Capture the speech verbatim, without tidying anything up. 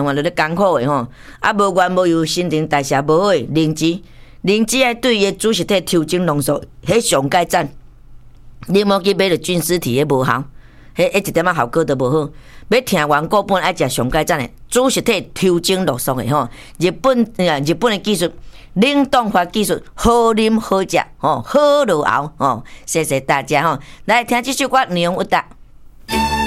啊，就咧艰苦诶吼，啊无源无油，新陈代谢无好诶，灵芝，灵芝爱对伊主食体抽精浓缩，迄上解赞。你莫去买着菌丝体，迄无效，迄迄一点仔效果都无好。要听完固本爱食上解赞诶，主食体抽精浓缩诶吼，日本啊日本诶技术。冷冻法技术好啉好食吼，好落喉吼，谢谢大家吼，来听这首歌内容有答。